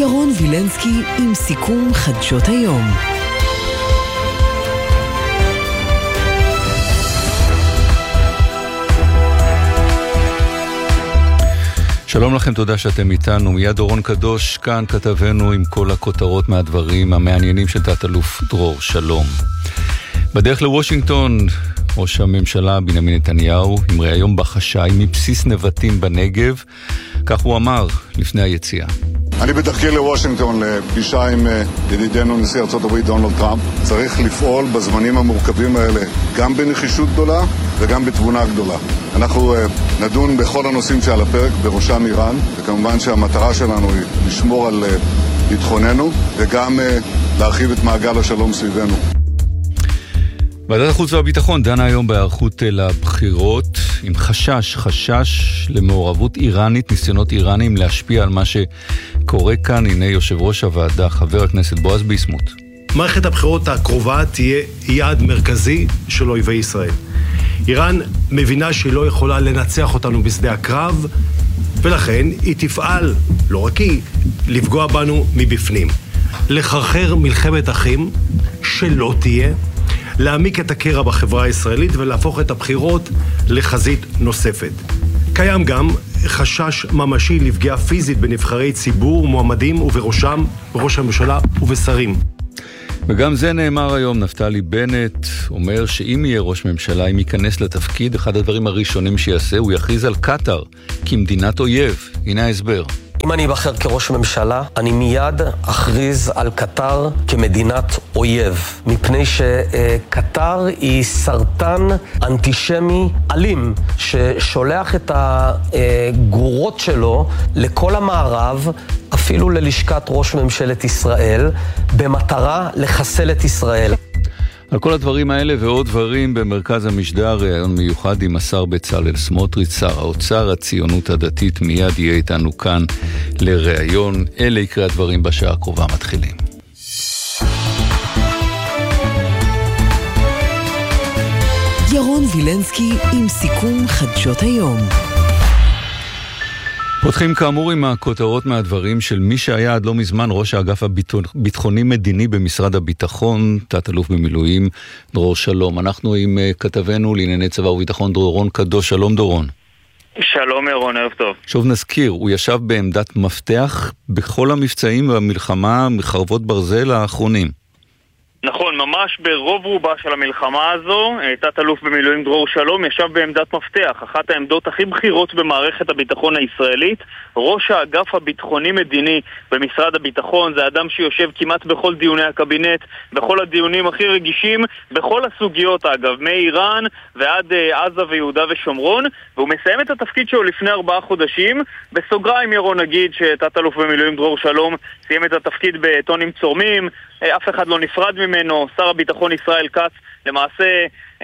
ירון וילנסקי עם סיכום חדשות היום. שלום לכם, תודה שאתם איתנו. מיד דורון קדוש, כאן כתבנו עם כל הכותרות מהדברים המעניינים של תת-אלוף דרור שלום. בדרך לוושינגטון, ראש הממשלה בנימין נתניהו עם ראיון בחשאי מבסיס נבטים בנגב, כך הוא אמר לפני היציאה. אני בדרכי לוושינגטון לפגישה עם ידידנו נשיא ארצות הברית דונלד טראמפ. צריך לפעול בזמנים המורכבים האלה גם בנחישות גדולה וגם בתבונה גדולה. אנחנו נדון בכל הנושאים שעל הפרק, בראשם איראן, וכמובן שהמטרה שלנו היא לשמור על ביטחוננו וגם להרחיב את מעגל השלום סביבנו. ועדת החוץ והביטחון דנה היום בהיערכות לבחירות עם חשש למעורבות איראנית, ניסיונות איראנים להשפיע על מה שקורה כאן. הנה יושב ראש הוועדה, חבר הכנסת בועז ביסמוט. מערכת הבחירות הקרובה תהיה יעד מרכזי של אויבי ישראל. איראן מבינה שהיא לא יכולה לנצח אותנו בשדה הקרב, ולכן היא תפעל, לא רק היא, לפגוע בנו מבפנים. לחרחר מלחמת אחים שלא תהיה, להעמיק את הקרע בחברה הישראלית ולהפוך את הבחירות לחזית נוספת. קיים גם חשש ממשי לפגיעה פיזית בנבחרי ציבור, מועמדים ובראשם בראש הממשלה ובשרים. וגם זה נאמר היום. נפתלי בנט אומר שאם יהיה ראש ממשלה, אם ייכנס לתפקיד, אחד הדברים הראשונים שיעשה הוא יכריז על קטר כמדינת אויב. הנה ההסבר. אם אני אבחר כראש ממשלה, אני מיד אכריז על קטר כמדינת אויב, מפני שקטר היא סרטן אנטישמי אלים, ששולח את הגרורות שלו לכל המערב, אפילו ללשכת ראש ממשלת ישראל, במטרה לחסל את ישראל. על כל הדברים האלה ועוד דברים במרכז המשדר, ראיון מיוחד עם השר בצלאל סמוטריץ', שר האוצר, הציונות הדתית, מיד יהיה איתנו כאן לראיון. אלה יקרה הדברים בשעה הקרובה. מתחילים. ירון וילנסקי עם סיכום חדשות היום. פותחים כאמור עם הכותרות מהדברים של מי שהיה עד לא מזמן ראש האגף הביטחוני-מדיני במשרד הביטחון, תת-אלוף במילואים דרור שלום. אנחנו עם כתבנו לענייני צבא וביטחון דורון קדוש. שלום דורון. שלום ירון, ערב טוב. שוב נזכיר, הוא ישב בעמדת מפתח בכל המבצעים והמלחמה מחרבות ברזל האחרונים. נכון, ממש ברוב רובה של המלחמה הזו, תת-אלוף במילואים דרור שלום ישב בעמדת מפתח, אחת העמדות הכי בכירות במערכת הביטחון הישראלית. ראש האגף הביטחוני-מדיני במשרד הביטחון, זה אדם שיושב כמעט בכל דיוני הקבינט, בכל הדיונים הכי רגישים, בכל הסוגיות אגב, מאיראן ועד עזה ויהודה ושומרון, והוא מסיים את התפקיד שלו לפני 4 חודשים. בסוגריים ירון נגיד שתת-אלוף במילואים דרור שלום סיים את התפקיד בטונים צורמים, אף אחד לא נפרד ממנו. שר הביטחון ישראל כץ למעשה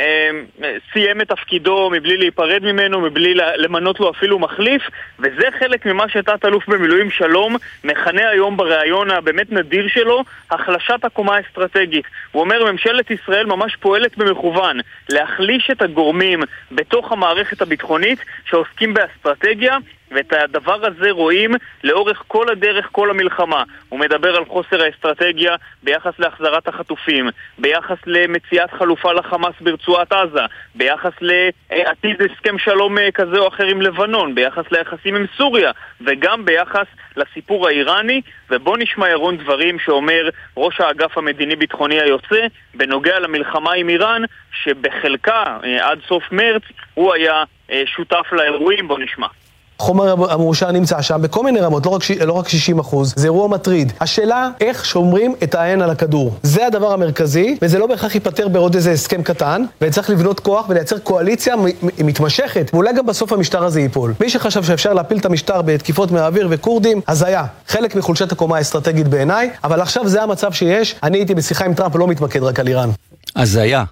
סיים את תפקידו מבלי להיפרד ממנו, מבלי למנות לו אפילו מחליף, וזה חלק ממה שתת-אלוף במילואים שלום מכנה היום בראיון הבאמת נדיר שלו החלשת הקומה האסטרטגית. הוא אומר ממשלת ישראל ממש פועלת במכוון להחליש את הגורמים בתוך המערכת הביטחונית שעוסקים באסטרטגיה, ואת הדבר הזה רואים לאורך כל הדרך, כל המלחמה. הוא מדבר על חוסר האסטרטגיה ביחס להחזרת החטופים, ביחס למציאת חלופה לחמאס ברצועת עזה, ביחס לעתיד הסכם שלום כזה או אחר עם לבנון, ביחס ליחסים עם סוריה, וגם ביחס לסיפור האיראני. ובוא נשמע ירון דברים שאומר ראש האגף המדיני-ביטחוני היוצא בנוגע למלחמה עם איראן, שבחלקה עד סוף מרץ הוא היה שותף לאירועים. בוא נשמע. חומר המורשע נמצא שם בכל מיני רמות, לא רק 60%. זה אירוע מטריד. השאלה איך שומרים את העין על הכדור. זה הדבר המרכזי, וזה לא בהכרח ייפטר בעוד איזה הסכם קטן, וצריך לבנות כוח ולייצר קואליציה מתמשכת, ואולי גם בסוף המשטר הזה ייפול. מי שחשב שאפשר להפיל את המשטר בתקיפות מהאוויר וקורדים, אז היה חלק מחולשת הקומה האסטרטגית בעיניי, אבל עכשיו זה המצב שיש. אני הייתי בשיחה עם טראמפ, לא מתמקד רק על איראן. אז היה.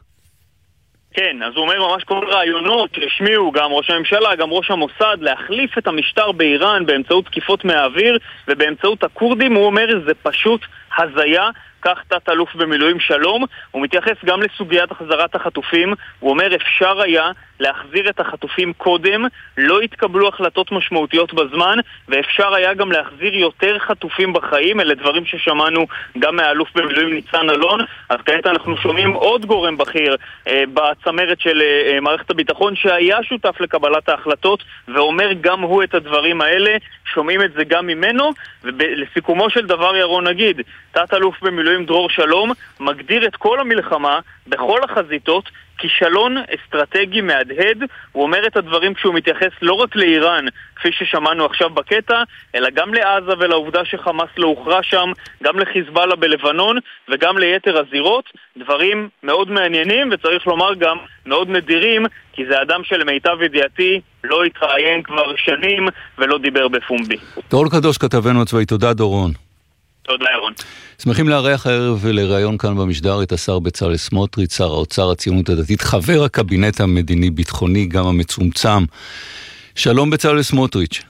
כן, אז הוא אומר ממש כל רעיונות שהשמיעו גם ראש הממשלה, גם ראש המוסד, להחליף את המשטר באיראן באמצעות תקיפות מהאוויר ובאמצעות הקורדים. הוא אומר זה פשוט הזיה. כך תת-אלוף במילואים שלום, הוא מתייחס גם לסוגיית החזרת החטופים. הוא אומר אפשר היה להחזיר את החטופים קודם, לא התקבלו החלטות משמעותיות בזמן, ואפשר היה גם להחזיר יותר חטופים בחיים. אלה דברים ששמענו גם מהאלוף במילואים ניצן אלון. אז כעת אנחנו שומעים עוד גורם בכיר בצמרת של מערכת הביטחון שהיה שותף לקבלת ההחלטות, ואומר גם הוא את הדברים האלה. שומעים את זה גם ממנו, ולסיכומו של דבר ירון נגיד, תת-אלוף במילואים דרור שלום מגדיר את כל המלחמה בכל החזיתות כישלון אסטרטגי מהדהד. הוא אומר את הדברים כשהוא מתייחס לא רק לאיראן, כפי ששמענו עכשיו בקטע, אלא גם לעזה ולעובדה שחמאס לא הוכרע שם, גם לחיזבאללה בלבנון וגם ליתר הזירות. דברים מאוד מעניינים וצריך לומר גם מאוד נדירים, כי זה אדם שלמיטב ידיעתי לא התראיין כבר שנים ולא דיבר בפומבי. דורון קדוש, כתבנו הצבאי, תודה דורון. תודה ירון. שמחים לארח הערב ולראיון כאן במשדר את השר בצלאל סמוטריץ', שר האוצר, הציונות הדתית, חבר הקבינט המדיני-ביטחוני, גם המצומצם. שלום בצלאל סמוטריץ'.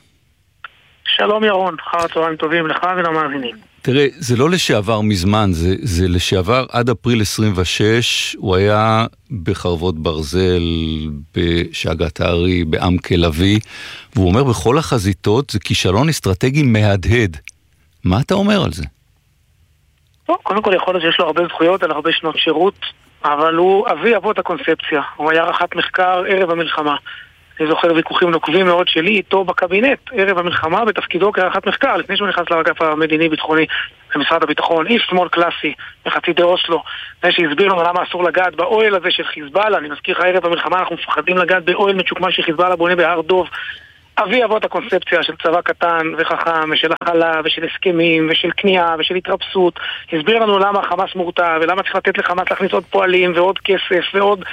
שלום ירון, אחר צהריים טובים לך ולמאזינים. תראה, זה לא לשעבר מזמן, זה לשעבר עד אפריל 26, הוא היה בחרבות ברזל, בשאגת הארי, בעמק לביא, והוא אומר בכל החזיתות זה כישלון אסטרטגי מהדהד. מה אתה אומר על זה? טוב, קודם כל יכול להיות שיש לו הרבה זכויות על הרבה שנות שירות, אבל הוא אבי אבות הקונספציה. הוא היה רח"ט מחקר ערב המלחמה. אני זוכר ויכוחים נוקבים מאוד שלי איתו בקבינט ערב המלחמה בתפקידו כרח"ט מחקר, לפני שהוא נכנס לאגף המדיני-ביטחוני במשרד הביטחון, איש שמאל קלאסי בחצידי אוסלו, זה שהסביר לנו למה אסור לגעת באוהל הזה של חיזבאללה. אני מזכיר לך, ערב המלחמה אנחנו מפחדים לגעת באוהל מצ'וקמה שחיזבאללה בונה בהר דוב. אבי אבות הקונספציה של צבא קטן וחכם ושל הכלה ושל הסכמים ושל קנייה ושל התרפסות. הסביר לנו למה חמאס מורתע ולמה צריך לתת לחמאס להכניס עוד פועלים ועוד כסף ועוד...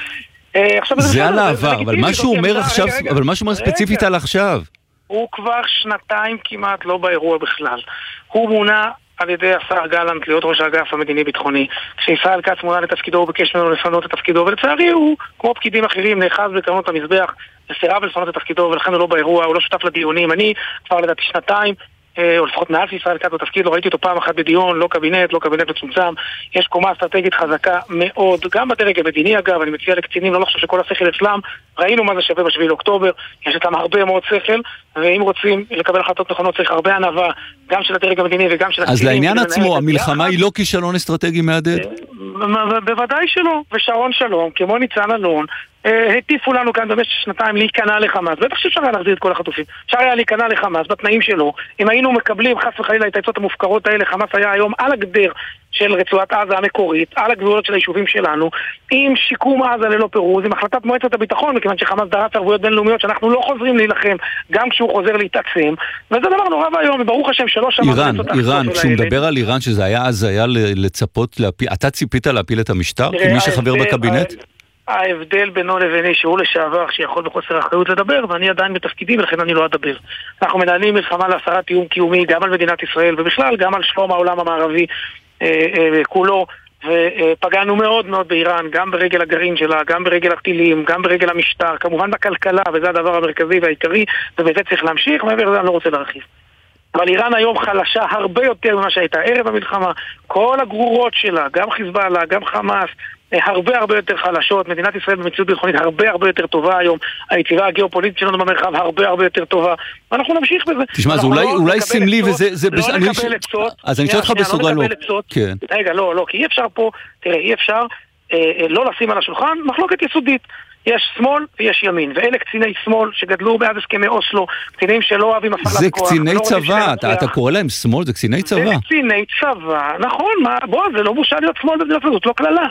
זה על העבר, אבל מה שהוא אומר עכשיו, אבל מה שהוא אומר ספציפית על עכשיו. הוא כבר שנתיים כמעט לא באירוע בכלל. הוא מונה על ידי השר גלנט להיות ראש האגף המדיני-ביטחוני. כשישראל כץ מונה לתפקידו הוא ביקש ממנו לפנות את תפקידו, ולצערי הוא, כמו פקידים אחרים, נאחז בקרנות המזבח וסירב לפנות את תפקידו, ולכן הוא לא באירוע, הוא לא שותף לדיונים. אני כבר לדעתי שנתיים, או לפחות מעל שישראל כץ בתפקיד, לא ראיתי אותו פעם אחת בדיון, לא קבינט מצומצם. יש קומה אסטרטגית חזקה מאוד, גם בדרג המדיני אגב. אני מציע לקצינים לא לחשוב שכל השכל אצלם, ראינו מה זה שווה ב7 לאוקטובר, יש אצלם הרבה מאוד שכל, ואם רוצים לקבל החלטות נכונות צריך הרבה ענווה, גם של הדרג המדיני וגם של הקצינים. אז לעניין עצמו, המלחמה היא לא כישלון אסטרטגי מהדהד? בוודאי שלא, ושרון שלום, כמו ניצן אלון, הטיפו לנו כאן במשך שנתיים להיכנע לחמאס. בטח שאפשר היה להחזיר את כל החטופים. אפשר היה להיכנע לחמאס בתנאים שלו. אם היינו מקבלים חס וחלילה את העצות המופקרות האלה, חמאס היה היום על הגדר של רצועת עזה המקורית, על הגבולות של היישובים שלנו, עם שיקום עזה ללא פירוז, עם החלטת מועצת הביטחון, מכיוון שחמאס דרש ערבויות בינלאומיות שאנחנו לא חוזרים להילחם, גם כשהוא חוזר להתעצם. וזה דבר נורא והיום, וברוך השם שלא שמענו. איראן, כשהוא מדבר על איראן שזה היה אז היה לצפות להפיל, אתה ציפית להפיל את המשטר כמי שחבר בקבינט? ההבדל בינו לביני שהוא לשעבר שיכול בחוסר אחריות לדבר, ואני עדיין בתפקידי ולכן אני לא אדבר. אנחנו מנהלים מלחמה להסרת תיאום קיומי גם על מדינת ישראל ובכלל גם על שלום העולם המערבי כולו, ופגענו מאוד מאוד באיראן, גם ברגל הגרעין שלה, גם ברגל הטילים, גם ברגל המשטר, כמובן בכלכלה, וזה הדבר המרכזי והעיקרי, ובזה צריך להמשיך, מעבר לזה אני לא רוצה להרחיב. אבל איראן היום חלשה הרבה יותר ממה שהייתה ערב המלחמה. כל הגרורות שלה, גם חיזבאללה, גם חמאס, הרבה יותר חלשות. מדינת ישראל במציאות ביטחונית הרבה יותר טובה היום. היציבה הגיאופוליטית שלנו במרחב הרבה יותר טובה. ואנחנו נמשיך בזה. תשמע, זה אולי סמלי וזה... לא לקבל עצות. אז אני שואל אותך בסוגריים. רגע, לא, כי אי אפשר פה, תראה, אי אפשר לא לשים על השולחן מחלוקת יסודית. יש שמאל ויש ימין, ואלה קציני שמאל שגדלו בעד הסכמי אוסלו, קצינים שלא אוהבים הפעלת כוח. זה קציני צבא, אתה קורא להם שמאל, זה קציני צבא. זה קציני צבא, נכון, בוא, זה לא בושה להיות שמאל במדינת הזאת, לא כללה.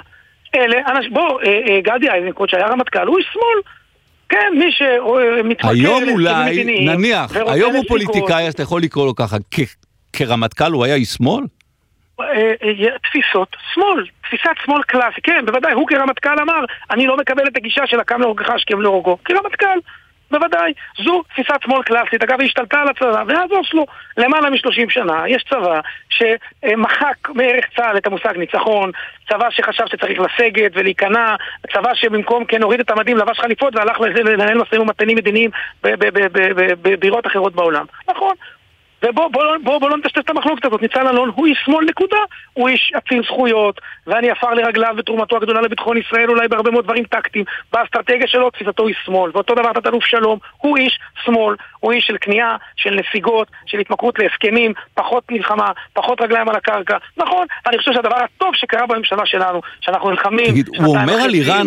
בוא, גדי איזנקוט שהיה רמטכ"ל, הוא איש שמאל. כן, מי שמתמכר... היום אולי, נניח, היום הוא פוליטיקאי, אז אתה יכול לקרוא לו ככה, כרמטכ"ל הוא היה איש שמאל? תפיסות שמאל, תפיסת שמאל קלאסי, כן, בוודאי, הוא כרמטכ"ל אמר, אני לא מקבל את הגישה של הקם להורגך השכם להורגו, כרמטכ"ל, בוודאי, זו תפיסת שמאל קלאסית, אגב, היא השתלטה על הצבא, ואז אוסלו, למעלה מ-30 שנה, יש צבא שמחק מערך צה"ל את המושג ניצחון, צבא שחשב שצריך לסגת ולהיכנע, צבא שבמקום כן הוריד את המדים, לבש חליפות והלך לנהל משאים ומתנים מדיניים בבירות אחרות בעולם, נכון? ובוא לא נטשטש את המחלוקת הזאת. ניצן אלון הוא איש שמאל נקודה, הוא איש עציל זכויות, ואני אפר לרגליו ותרומתו הגדולה לביטחון ישראל, אולי בהרבה מאוד דברים טקטיים. באסטרטגיה שלו, תפיסתו היא שמאל, ואותו דבר תת-אלוף שלום, הוא איש שמאל, הוא איש של כניעה, של נסיגות, של התמכרות להסכמים, פחות מלחמה, פחות רגליים על הקרקע. נכון, אני חושב שהדבר הטוב שקרה בממשלה שלנו, שאנחנו נלחמים... תגיד, הוא אומר על איראן,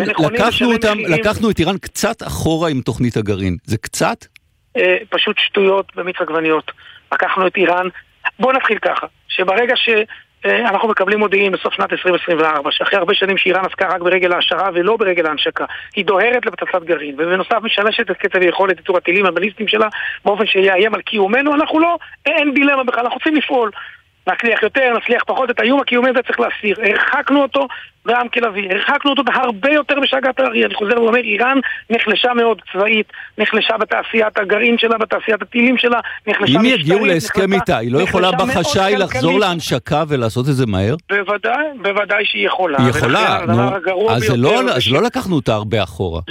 לקחנו את איראן קצת אחורה עם תוכנית הגרעין. זה קצת? פשוט שטויות במיץ עגבניות. לקחנו את איראן. בואו נתחיל ככה, שברגע שאנחנו מקבלים מודיעין בסוף שנת 2024, שאחרי הרבה שנים שאיראן עסקה רק ברגל ההשערה ולא ברגל ההנשקה, היא דוהרת לפצצת גרעין, ובנוסף משלשת את קצב יכולת ייצור הטילים הבליסטיים שלה, באופן שיאיים על קיומנו, אנחנו לא, אין דילמה בכלל, אנחנו רוצים לפעול. נצליח יותר, נצליח פחות, את האיום הקיומי הזה צריך להסיר. הרחקנו אותו בעם כלבי, הרחקנו אותו בהרבה יותר בשגת הארי. אני חוזר ואומר, איראן נחלשה מאוד צבאית, נחלשה בתעשיית הגרעין שלה, בתעשיית הטילים שלה, נחלשה משטרית. אם יגיעו להסכם איתה, היא לא יכולה בחשאי לחזור להנשקה ולעשות את זה מהר? בוודאי שהיא יכולה. היא יכולה, אז לא לקחנו אותה הרבה אחורה.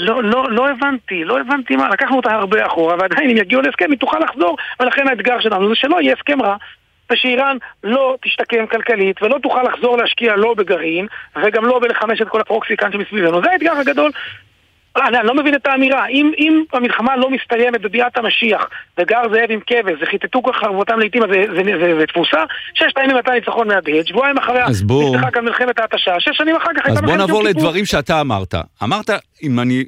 לא הבנתי מה, לקחנו אותה הרבה אחורה, ועדיין אם יגיעו להסכם היא תוכל לחזור, ולכן האתגר שלנו זה שלא יהיה הסכם רע. ושאיראן לא תשתקם כלכלית ולא תוכל לחזור להשקיע לא בגרעין וגם לא בלחמש את כל הפרוקסי כאן שמסביבנו. זה האתגר הגדול. אני לא מבין את האמירה. אם המלחמה לא מסתיימת בביאת המשיח וגר זאב עם כבש, זה חיטטו כל חרבותם לעתים, זה תפוסה, 6 שנים הייתה ניצחון מהדהד, שבועיים אחריה נפתחה כאן מלחמת ההתשה, 6 שנים אחר כך הייתה מלחמת יום כיפור. אז בוא נעבור לדברים שאתה אמרת. אמרת, אם אני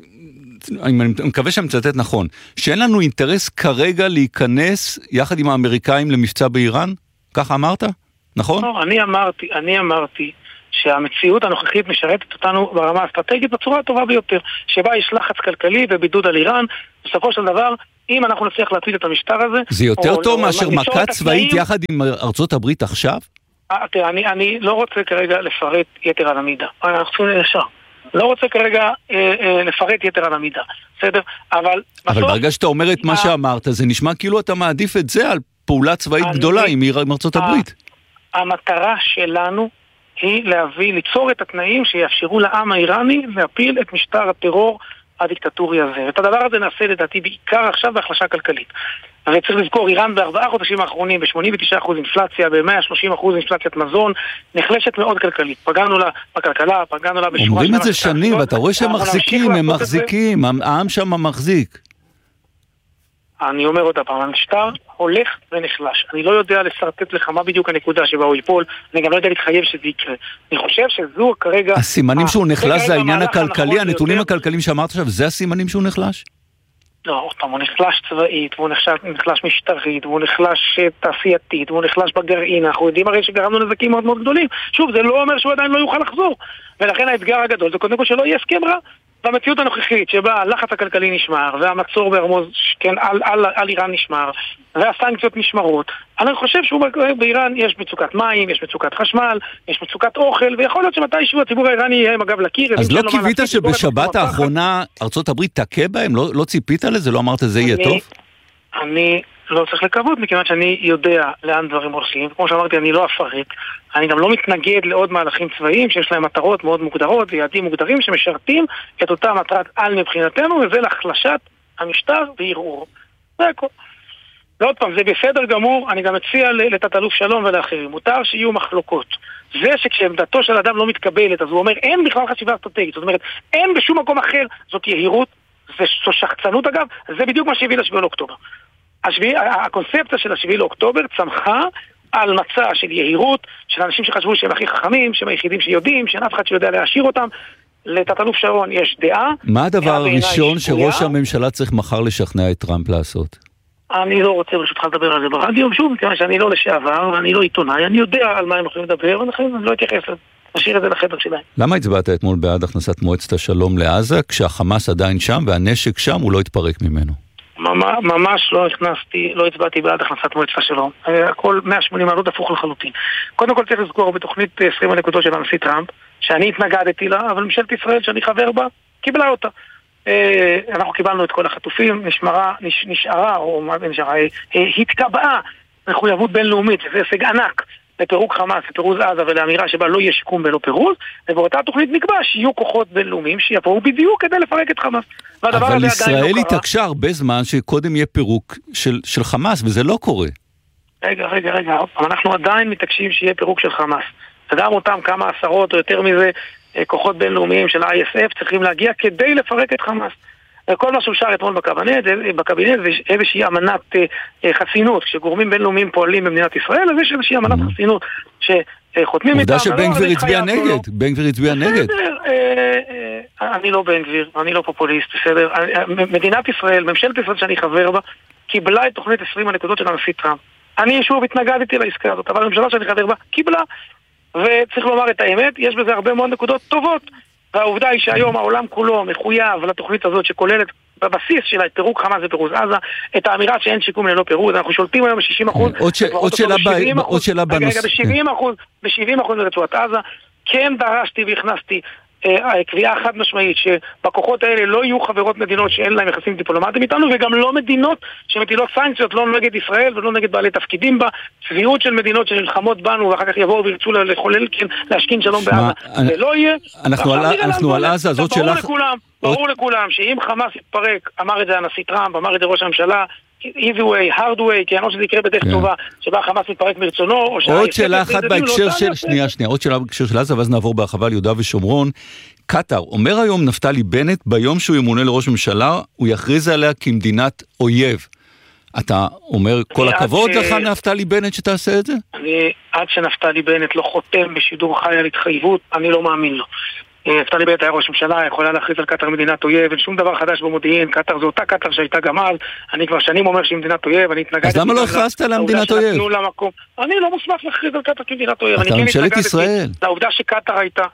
מקווה שאני מצטט נכון, שאין לנו אינטרס כרגע להיכנס יחד עם האמריקאים למבצע באיראן? ככה אמרת? נכון? לא, אני אמרתי שהמציאות הנוכחית משרתת אותנו ברמה האסטרטגית בצורה הטובה ביותר, שבה יש לחץ כלכלי ובידוד על איראן. בסופו של דבר, אם אנחנו נצליח להפיל את המשטר הזה... זה יותר טוב מאשר מכה צבאית יחד עם ארצות הברית עכשיו? אני לא רוצה כרגע לפרט יתר על המידה. אנחנו צריכים ישר. לא רוצה כרגע לפרט יתר על המידה. בסדר? אבל ברגע שאתה אומר את מה שאמרת, זה נשמע כאילו אתה מעדיף את זה על פעולה צבאית גדולה עם ארצות הברית. המטרה שלנו היא ליצור את התנאים שיאפשרו לעם האיראני להפיל את משטר הטרור הדיקטטורי הזה. ואת הדבר הזה נעשה לדעתי בעיקר עכשיו בהחלשה כלכלית. אבל צריך לזכור, איראן ב4 חודשים האחרונים ב-89% אינפלציה, ב-130% אינפלציית מזון, נחלשת מאוד כלכלית. פגענו לה בכלכלה, פגענו לה בשורה... אומרים את זה שנים, ואתה רואה שהם מחזיקים, העם שם מחזיק. אני אומר עוד פעם, המשטר הולך ונחלש. אני לא יודע לסרטט לך מה בדיוק הנקודה שבה הוא ייפול, אני גם לא יודע להתחייב שזה יקרה. אני חושב שזו כרגע... הסימנים שהוא נחלש זה העניין הכלכלי, הנתונים הכלכליים שאמרת עכשיו, זה הסימנים שהוא נחלש? לא, עוד פעם, הוא נחלש צבאית, והוא נחלש משטרית, והוא נחלש תעשייתית, והוא נחלש בגרעין. אנחנו יודעים הרי שגרמנו נזקים מאוד מאוד גדולים. שוב, זה לא אומר שהוא עדיין לא יוכל לחזור. ולכן האתגר הגדול זה קודם כל שלא יהיה הסכם רע. במציאות הנוכחית שבה הלחץ הכלכלי נשמר והמצור בהרמוז כן, על איראן נשמר והסנקציות נשמרות, אני חושב שבאיראן יש מצוקת מים, יש מצוקת חשמל, יש מצוקת אוכל, ויכול להיות שמתישהו הציבור האיראני יהיה עם הגב לקיר. אז לא קיווית שבשבת האחרונה ארצות הברית תכה בהם? לא ציפית לזה? לא אמרת זה יהיה טוב? אני לא צריך לקוות, מכיוון שאני יודע לאן דברים הולכים. כמו שאמרתי, אני לא אפרט. אני גם לא מתנגד לעוד מהלכים צבאיים שיש להם מטרות מאוד מוגדרות ויעדים מוגדרים שמשרתים את אותה מטרת על מבחינתנו, וזה להחלשת המשטר וערעור. זה הכל. ועוד פעם, זה בסדר גמור, אני גם מציע לתת-אלוף שלום ולאחרים. מותר שיהיו מחלוקות. זה שכשעמדתו של אדם לא מתקבלת, אז הוא אומר, אין בכלל חשיבה אסטרטגית. זאת אומרת, אין בשום מקום אחר, זאת יהירות, זו שחצנות אגב, זה בדיוק מה שהביא ל7 לאוקטובר. הקונספציה של 7 לאוקטובר צמחה על מצע של יהירות, של אנשים שחשבו שהם הכי חכמים, שהם היחידים שיודעים, שאין אף אחד שיודע להשאיר אותם. לתת-אלוף שרון יש דעה. מה הדבר הראשון שראש הממשלה צריך מחר לשכנע את טראמפ לעשות? אני לא רוצה ברשותך לדבר על זה ברדיו, שוב, מכיוון שאני לא לשעבר, ואני לא עיתונאי, אני יודע על מה הם יכולים לדבר, ואני לא אתייחס לזה. נשאיר את זה לחדר שלהם. למה הצבעת אתמול בעד הכנסת מועצת השלום לעזה, כשהחמאס עדיין שם והנשק שם הוא לא התפרק ממנו? ממש לא הצבעתי בעד הכנסת מועצת השלום. הכל 180 מעלות הפוך לחלוטין. קודם כל צריך לזכור בתוכנית 20 הנקודות של הנשיא טראמפ, שאני התנגדתי לה, אבל ממשלת ישראל שאני חבר בה, קיבלה אותה. אנחנו קיבלנו את כל החטופים, התקבעה מחויבות בינלאומית, זה הישג ענק לפירוק חמאס, לפירוז עזה ולאמירה שבה לא יהיה שיקום ולא פירוז, ובאותה תוכנית נקבע שיהיו כוחות בינלאומיים שיפרו בדיוק כדי לפרק את חמאס. אבל ישראל התעקשה הרבה זמן שקודם יהיה פירוק של חמאס, וזה לא קורה. רגע, אנחנו עדיין מתעקשים שיהיה פירוק של חמאס. וגם אותם כמה עשרות או יותר מזה כוחות בינלאומיים של ה-ISF צריכים להגיע כדי לפרק את חמאס. כל מה שאושר אתמול בקבינט זה איזושהי אמנת חסינות. כשגורמים בינלאומיים פועלים במדינת ישראל, אז יש איזושהי אמנת חסינות שחותמים איתם. עובדה שבן גביר הצביע נגד. בן גביר הצביע נגד. אני לא בן גביר, אני לא פופוליסט, בסדר. מדינת ישראל, ממשלת ישראל שאני חבר בה, קיבלה את תוכנית 20 הנקודות של הנשיא טראמפ. אני שוב התנגדתי לעסקה הזאת, אבל הממשלה שאני חבר בה קיבלה. וצריך לומר את האמת, יש בזה הרבה מאוד נקודות טובות. והעובדה היא שהיום העולם כולו מחויב לתוכנית הזאת שכוללת בבסיס שלה את פירוק חמאס ופירוז עזה, את האמירה שאין שיקום ללא פירוז. אנחנו שולטים היום ב-60%. עוד שאלה בנושא. ב-70% לרצועת עזה. כן דרשתי והכנסתי קביעה חד משמעית שבכוחות האלה לא יהיו חברות מדינות שאין להם יחסים דיפלומטיים איתנו, וגם לא מדינות שמטילות סנקציות, לא נגד ישראל ולא נגד בעלי תפקידים בה. צביעות של מדינות שנלחמות בנו ואחר כך יבואו וירצו לחולל, להשכין שלום בעזה. זה לא יהיה. אנחנו על עזה, זאת שאלה... ברור לכולם שאם חמאס יתפרק, אמר את זה הנשיא טראמפ, אמר את זה ראש הממשלה, easy way, hard way, כי אני לא שזה יקרה בדרך טובה, שבה חמאס מתפרק מרצונו, עוד שאלה אחת בהקשר של... שנייה, עוד שאלה בהקשר של עזה, ואז נעבור בהרחבה ליהודה ושומרון. קטר, אומר היום נפתלי בנט, ביום שהוא ימונה לראש ממשלה, הוא יכריז עליה כמדינת אויב. אתה אומר, כל הכבוד לך נפתלי בנט שתעשה את זה? עד שנפתלי בנט לא חותם בשידור חי על התחייבות, אני לא מאמין לו. נפתלי בנט היה ראש ממשלה, יכולה להכריז על קטר מדינת אויב, אין שום דבר חדש במודיעין, קטר זו אותה קטר שהייתה גם אז, אני כבר שנים אומר שהיא מדינת אויב, אני התנגדתי... אז למה לא הכרזת עליה מדינת אויב? אני לא מוסמך להכריז על קטר כמדינת אויב, אתה ממשלת ישראל. לעובדה שקטר הייתה...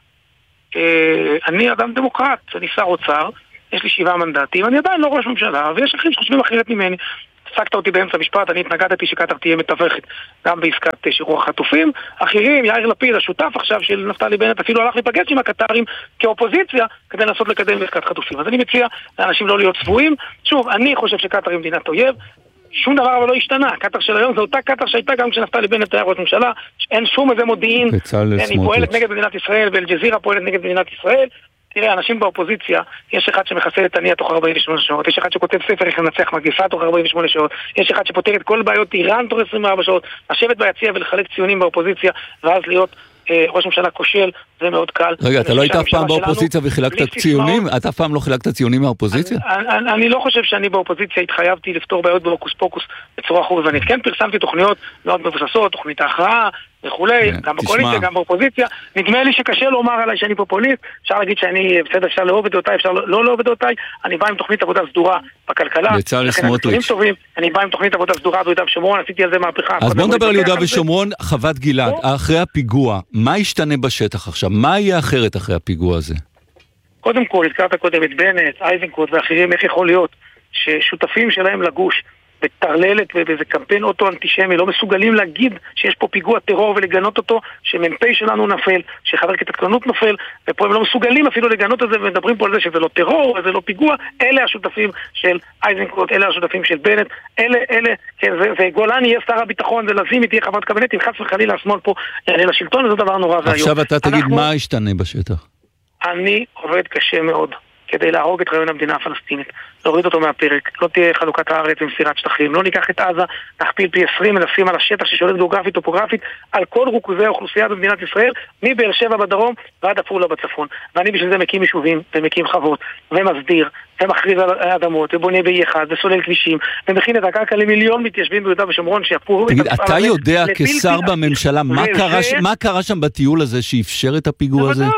אני אדם דמוקרט, אני שר אוצר, יש לי 7 מנדטים, אני עדיין לא ראש ממשלה, ויש אחרים שחושבים אחרת ממני. הפסקת אותי באמצע המשפט, אני התנגדתי שקטר תהיה מתווכת גם בעסקת שחרור החטופים. אחרים, יאיר לפיד, השותף עכשיו של נפתלי בנט, אפילו הלך להיפגש עם הקטרים כאופוזיציה כדי לנסות לקדם עסקת חטופים. אז אני מציע לאנשים לא להיות צבועים. שוב, אני חושב שקטר היא מדינת אויב. שום דבר אבל לא השתנה. קטר של היום זה אותה קטר שהייתה גם כשנפתלי בנט היה ראש ממשלה. אין שום איזה מודיעין. היא פועלת נגד מדינת ישראל, ואל-ג'זירה פועלת נגד מדינת ישראל. תראה, אנשים באופוזיציה, יש אחד שמחסל את הנייה תוך 48 שעות, יש אחד שכותב ספר איך לנצח מגפה תוך 48 שעות, יש אחד שפותר את כל בעיות איראן תוך 24 שעות, לשבת ביציע ולחלק ציונים באופוזיציה, ואז להיות ראש ממשלה כושל, זה מאוד קל. רגע, אתה לא היית אף פעם באופוזיציה וחילקת ציונים? אתה אף פעם לא חילקת ציונים מהאופוזיציה? אני לא חושב שאני באופוזיציה התחייבתי לפתור בעיות בהוקוס פוקוס בצורה חובבנית. כן, פרסמתי תוכניות מאוד מבוססות, תוכנית ההכרעה וכולי, גם בקואליציה, גם באופוזיציה. נדמה לי שקשה לומר עליי שאני פופוליסט, אפשר להגיד שאני בסדר, אפשר לאהוב את דעותיי, אפשר לא לאהוב את דעותיי. אני בא עם תוכנית עבודה סדורה בכלכלה, אני בא עם תוכנית עבודה סדורה ביהודה ושומרון, עשיתי על זה מהפכה. אז בוא נדבר על יהודה ושומרון, חוות גלעד, אחרי הפיגוע, מה ישתנה בשטח עכשיו? מה יהיה אחרת אחרי הפיגוע הזה? קודם כל, הזכרת קודם את בנט, איזנקוט ואחרים, איך יכול להיות ששותפים שלהם לגוש בטרללת ובאיזה קמפיין אוטו-אנטישמי לא מסוגלים להגיד שיש פה פיגוע טרור ולגנות אותו, שמ"פ שלנו נפל, שחבר כיתת כוננות נופל, ופה הם לא מסוגלים אפילו לגנות את זה ומדברים פה על זה שזה לא טרור וזה לא פיגוע. אלה השותפים של איזנקוט, אלה השותפים של בנט, אלה, כן, וגולני יהיה שר הביטחון ולזימי תהיה חברת קבינט, אם חס וחלילה השמאל פה יעלה לשלטון, וזה דבר נורא ואיום. עכשיו אתה תגיד מה ישתנה בשטח. אני עובד קשה מאוד כדי להרוג את רעיון המדינה הפלסטינית, להוריד אותו מהפרק, לא תהיה חלוקת הארץ ומסירת שטחים, לא ניקח את עזה, נכפיל פי 20, מנסים על השטח ששולט גיאוגרפית, טופוגרפית, על כל ריכוזי האוכלוסייה במדינת ישראל, מבאר שבע בדרום ועד עפולה בצפון. ואני בשביל זה מקים יישובים, ומקים חוות, ומסדיר, ומכריז על אדמות, ובונה ב-E1, וסולל כבישים, ומכין את הקרקע למיליון מתיישבים ביהודה ושומרון שיפו... תגיד, אתה יודע כשר בממשלה, מה קרה שם בטיול הזה שאפשר את הפיגוע הזה?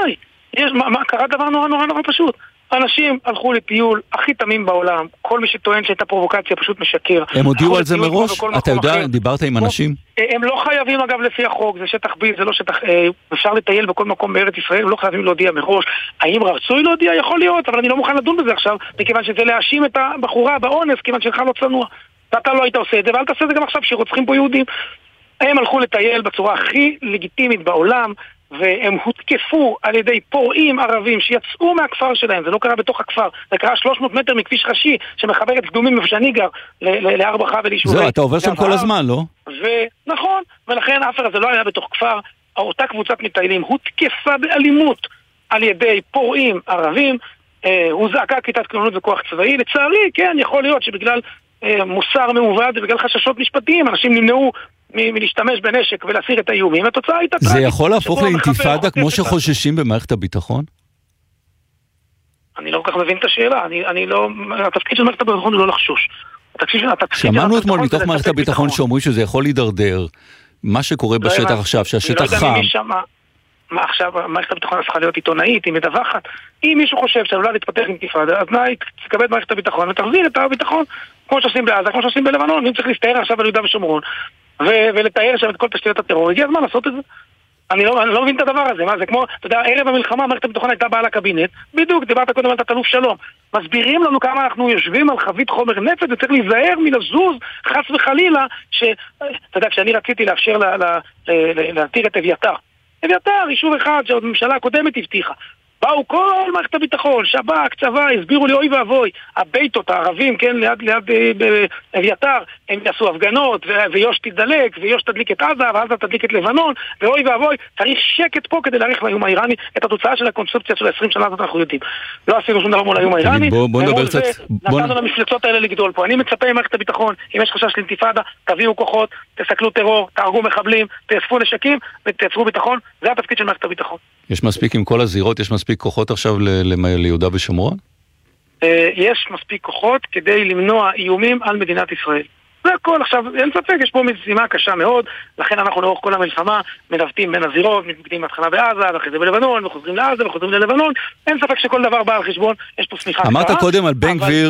קרה דבר נורא פשוט. אנשים הלכו לטיול הכי תמים בעולם, כל מי שטוען שהייתה פרובוקציה פשוט משקר. הם הודיעו על זה מראש? אתה יודע, דיברת עם אנשים? הם לא חייבים אגב לפי החוק, זה שטח B, זה לא שטח A, אפשר לטייל בכל מקום בארץ ישראל, הם לא חייבים להודיע מראש. האם רצוי להודיע? יכול להיות, אבל אני לא מוכן לדון בזה עכשיו, מכיוון שזה להאשים את הבחורה באונס, כיוון שלך לא צנוע. ואתה לא היית עושה את זה, ואל תעשה את זה גם עכשיו שרוצחים פה יהודים. הם הלכו לטייל בצורה הכי לגיטימית בעולם, והם הותקפו על ידי פורעים ערבים שיצאו מהכפר שלהם, זה לא קרה בתוך הכפר, זה קרה 300 מטר מכביש ראשי שמחבר את קדומים איפה שאני גר להר ברכה וליישובי. זהו, אתה עובר שם כל הזמן, לא? נכון, ולכן אף אחד זה לא היה בתוך כפר, אותה קבוצת מטיילים הותקפה באלימות על ידי פורעים ערבים, הוזעקה כיתת כוננות וכוח צבאי, לצערי, כן, יכול להיות שבגלל מוסר מעובד ובגלל חששות משפטיים, אנשים נמנעו מלהשתמש בנשק ולהסיר את האיומים, התוצאה הייתה טרגית. זה יכול להפוך לאינתיפאדה כמו שחוששים במערכת הביטחון? אני לא כל כך מבין את השאלה, התפקיד של מערכת הביטחון הוא לא לחשוש. שמענו אתמול מתוך מערכת הביטחון שאומרים שזה יכול להידרדר, מה שקורה בשטח עכשיו, שהשטח חם. אני לא יודע מה עכשיו, מערכת הביטחון הפכה להיות עיתונאית, היא מדווחת. אם מישהו חושב שעלולה להתפתח אינתיפאדה, אז תקבל את מערכת הביטחון ותחזיר את הביטחון, כמו שעושים בעזה, כמו שעושים בלבנון, ואם צריך להסתער עכשיו על יהודה ושומרון, ולתאר שם את כל תשתיות הטרור, הגיע הזמן לעשות את זה. אני לא מבין את הדבר הזה, מה זה כמו, אתה יודע, ערב המלחמה, מערכת הביטחון הייתה בעל הקבינט, בדיוק, דיברת קודם על תת-אלוף שלום, מסבירים לנו כמה אנחנו יושבים על חבית חומר נפץ, וצריך להיזהר מלזוז, חס וחלילה, אתה יודע, כשאני רציתי לאפשר להתיר את אביתר, יישוב אחד שהממשלה הקודמת הבטיחה, באו כל מערכת הביטחון, שב"כ, צבא, הסבירו לי אוי ואבוי, הביתות, הערבים, כן, ליד אביתר, הם יעשו הפגנות, ויוש תדלק, ויוש תדליק את עזה, ועזה תדליק את לבנון, ואוי ואבוי, צריך שקט פה כדי להעריך לאיום האיראני, את התוצאה של הקונספציה של 20 שנה הזאת אנחנו יודעים. לא עשינו שום דבר מול האיום האיראני, נתנו למפלצות האלה לגדול פה. אני מצפה ממערכת הביטחון, אם יש חשש לאינתיפאדה, תביאו כוחות, תסכלו טרור, תהרגו מחבלים, תאספו נשקים ותייצרו ביטחון. זה התפקיד של מערכת הביטחון. יש מספיק עם כל הזירות, יש מספיק כוחות עכשיו ליהודה ושומרון? יש מספיק כוחות כדי למנוע איומים על מדינת ישראל. זה הכל. עכשיו, אין ספק, יש פה משימה קשה מאוד, לכן אנחנו לאורך כל המלחמה מנווטים בין הזירות, מתמקדים בהתחלה בעזה, ואחרי זה בלבנון, וחוזרים לעזה, וחוזרים ללבנון. אין ספק שכל דבר בא על חשבון, יש פה סמיכה. אמרת קודם על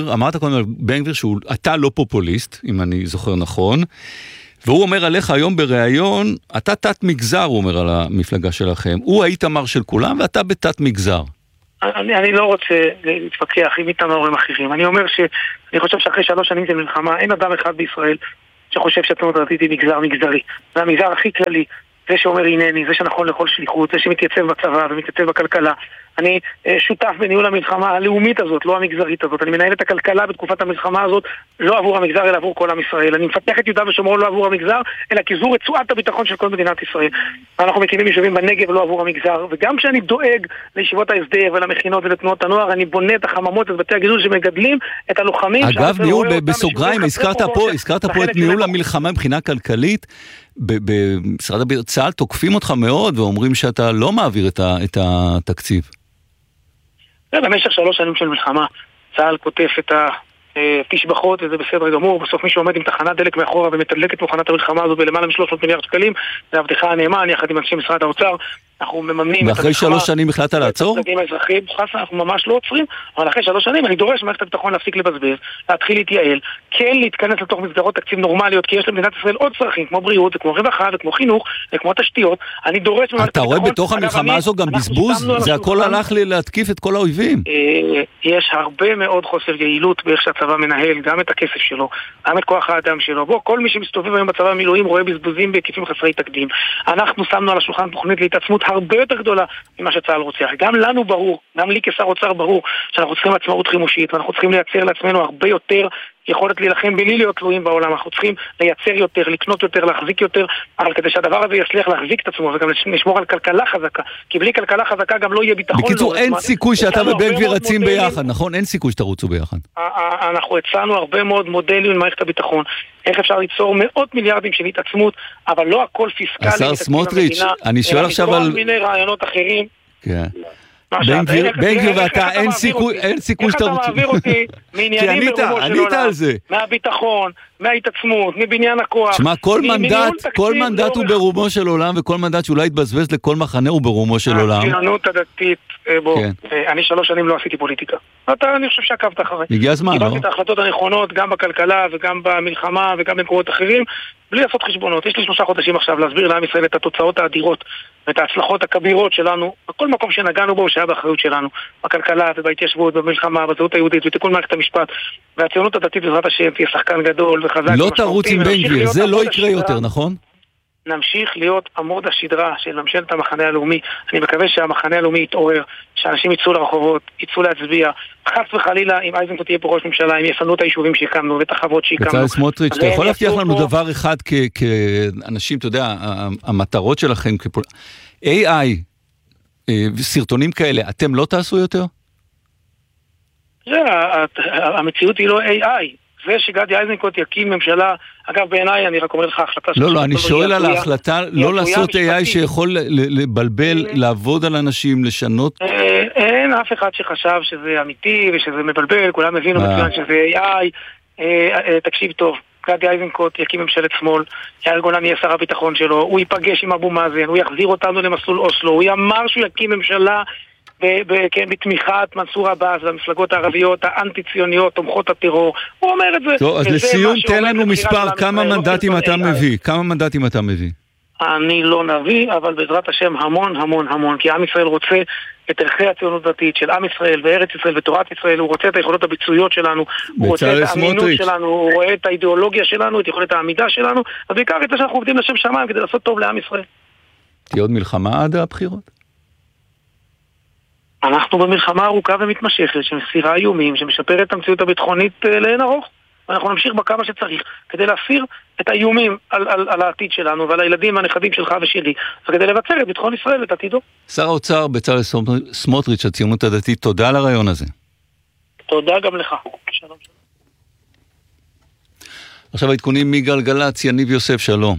בן גביר שאתה לא פופוליסט, אם אני זוכר נכון, והוא אומר עליך היום בריאיון, אתה תת מגזר, הוא אומר על המפלגה שלכם. הוא האיתמר של כולם, ואתה בתת מגזר. אני לא רוצה להתפתח עם איתמרים אחרים. אני אומר שאני חושב שאחרי 3 שנים של מלחמה, אין אדם אחד בישראל שחושב שהציונות הדתית היא מגזר מגזרי. זה המגזר הכי כללי. זה שאומר אינני, זה שנכון לכל שליחות, זה שמתייצב בצבא ומתייצב בכלכלה. אני שותף בניהול המלחמה הלאומית הזאת, לא המגזרית הזאת. אני מנהל את הכלכלה בתקופת המלחמה הזאת, לא עבור המגזר, אלא עבור כל עם ישראל. אני מפתח את יהודה ושומרון לא עבור המגזר, אלא כזו רצועת הביטחון של כל מדינת ישראל. אנחנו מקימים יישובים בנגב לא עבור המגזר, וגם כשאני דואג לישיבות ההסדר ולמכינות ולתנועות הנוער, אני בונה את החממות, את בתי הגידול שמגדלים את הלוחמים. אגב, ניהול בסוגריים, הזכרת פה את ניהול המלחמה מבחינה כלכלית. במשרד צה"ל תוקפים אותך מאוד ואומרים שאתה לא מעביר את התקציב. במשך 3 שנים של מלחמה צה"ל כותף את התשבחות, וזה בסדר גמור. בסוף מישהו עומד עם תחנת דלק מאחורה ומתדלק את מכונת המלחמה הזאת בלמעלה מ-300 מיליארד שקלים. זה עבדך הנאמן יחד עם אנשי משרד האוצר. אנחנו מממנים את ואחרי 3 שנים החלטת לעצור? אנחנו ממש לא עוצרים, אבל אחרי 3 שנים אני דורש מערכת הביטחון להפסיק לבזבז, להתחיל להתייעל, כן להתכנס לתוך מסגרות תקציב נורמליות, כי יש למדינת ישראל עוד צרכים, כמו בריאות, וכמו רווחה, וכמו חינוך, וכמו תשתיות. אני דורש ממערכת הביטחון... אתה רואה בתוך המלחמה הזו גם בזבוז? זה הכל הלך להתקיף את כל האויבים. יש הרבה מאוד חוסר יעילות באיך שהצבא מנהל, גם את הכסף שלו, גם את כוח האדם שלו. בוא, כל מי שמסתובב היום בצבא המילואים רואה בזבוזים בהיקפים חסרי תקדים. אנחנו שמנו על השולחן תוכנית להתעצמות הרבה יותר גדולה ממה שצה"ל רוצה. גם לנו ברור, גם לי כשר אוצר ברור, שאנחנו צריכים עצמאות חימושית, ואנחנו צריכים לייצר לעצמנו הרבה יותר יכולת להילחם בלי להיות תלויים בעולם. אנחנו צריכים לייצר יותר, לקנות יותר, להחזיק יותר, אבל כדי שהדבר הזה יצליח להחזיק את עצמו, וגם לשמור על כלכלה חזקה, כי בלי כלכלה חזקה גם לא יהיה ביטחון. בקיצור, אין סיכוי שאתה ובן גביר רצים ביחד, נכון? אין סיכוי שתרוצו ביחד. אנחנו הצענו הרבה מאוד מודלים במערכת הביטחון, איך אפשר ליצור מאות מיליארדים של התעצמות, אבל לא הכל פיסקלי. השר סמוטריץ', אני שואל עכשיו על... מיני רעיונות אחרים. כן. בן גביר ואתה, אין סיכוי שאתה רוצה... איך אתה מעביר אותי מעניינים ברומו של עולם, מהביטחון, מההתעצמות, מבניין הכוח. שמה, כל מנדט הוא ברומו של עולם, וכל מנדט שאולי יתבזבז לכל מחנה הוא ברומו של עולם. הציונות הדתית, בוא, אני 3 שנים לא עשיתי פוליטיקה. אני חושב שעקבת אחרי. הגיע הזמן, לא? קיבלתי את ההחלטות הנכונות, גם בכלכלה וגם במלחמה וגם במקומות אחרים, בלי לעשות חשבונות. יש לי 3 חודשים עכשיו להסביר לעם ישראל את התוצאות האדירות ואת ההצלחות הכבירות שלנו, בכל מקום שנגענו בו שהיה באחריות שלנו, בכלכלה ובהתיישבות, במלחמה, בזהות היהודית, ותיקון מערכת המשפט, והציונות הדתית בעזרת השם תהיה שחקן גדול וחזק. לא תרוץ עם בן גביר, זה לא יקרה יותר, נכון? נמשיך להיות עמוד השדרה של ממשלת המחנה הלאומי. אני מקווה שהמחנה הלאומי יתעורר, שאנשים יצאו לרחובות, יצאו להצביע. חס וחלילה, אם אייזנקוט תהיה פה ראש ממשלה, אם יפנו את היישובים שהקמנו ואת החוות שהקמנו. בצלאל סמוטריץ', אתה יכול להבטיח לנו דבר אחד כאנשים, אתה יודע, המטרות שלכם AI, סרטונים כאלה, אתם לא תעשו יותר? המציאות היא לא AI. זה שגדי איזנקוט יקים ממשלה, אגב בעיניי, אני רק אומר לך החלטה... לא, אני שואל על ההחלטה לא לעשות AI שיכול לבלבל, לעבוד על אנשים, לשנות... אין אף אחד שחשב שזה אמיתי ושזה מבלבל, כולם הבינו מצוין שזה AI. תקשיב טוב, גדי איזנקוט יקים ממשלת שמאל, יאיר גולן יהיה שר הביטחון שלו, הוא ייפגש עם אבו מאזן, הוא יחזיר אותנו למסלול אוסלו, הוא אמר שהוא יקים ממשלה בתמיכת מנסור עבאס והמפלגות הערביות האנטי-ציוניות, תומכות הטרור, הוא אומר את זה. טוב, אז לסיום תן לנו מספר, כמה מנדטים אתה מביא? כמה מנדטים אתה מביא? אני לא נביא, אבל בעזרת השם המון המון המון, כי עם ישראל רוצה את ערכי הציונות דתית של עם ישראל וארץ ישראל ותורת ישראל, הוא רוצה את היכולות הביצועיות שלנו, הוא רוצה את האמינות שלנו, הוא רואה את האידיאולוגיה שלנו, את יכולת העמידה שלנו, ובעיקר את זה שאנחנו עובדים לשם שמיים כדי לעשות טוב לעם ישראל. תהיה עוד מלחמה עד הבחירות? אנחנו במלחמה ארוכה ומתמשכת, שמסירה איומים, שמשפרת את המציאות הביטחונית לאין ארוך. ואנחנו נמשיך בה כמה שצריך, כדי להסיר את האיומים על העתיד שלנו, ועל הילדים והנכדים שלך ושלי, וכדי לבצר את ביטחון ישראל ואת עתידו. שר האוצר בצלאל סמוטריץ', הציונות הדתית, תודה על הרעיון הזה. תודה גם לך. שלום. עכשיו העדכונים מגלגלצ, יניב יוסף, שלום.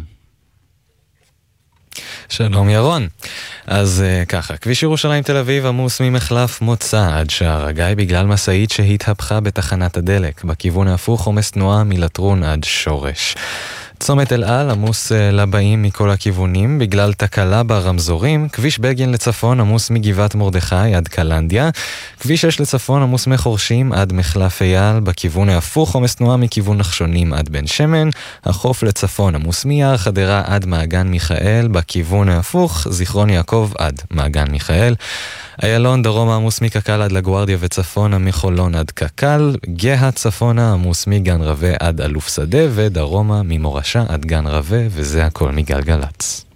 שלום ירון. אז ככה, כביש ירושלים תל אביב עמוס ממחלף מוצא עד שער הגיא בגלל מסעית שהתהפכה בתחנת הדלק. בכיוון ההפוך עומס תנועה מלטרון עד שורש. צומת אל על עמוס לבאים מכל הכיוונים בגלל תקלה ברמזורים. כביש בגין לצפון עמוס מגבעת מרדכי עד קלנדיה. כביש 6 לצפון עמוס מחורשים עד מחלף אייל. בכיוון ההפוך עומס תנועה מכיוון נחשונים עד בן שמן. החוף לצפון עמוס מיער חדרה עד מעגן מיכאל. בכיוון ההפוך זיכרון יעקב עד מעגן מיכאל. איילון דרומה עמוס מקקל עד לגוארדיה וצפונה מחולון עד קקל. גאה צפונה עמוס מגן רווה עד אלוף שדה ודרומה ממורשה עד גן רווה, וזה הכל מגלגלץ.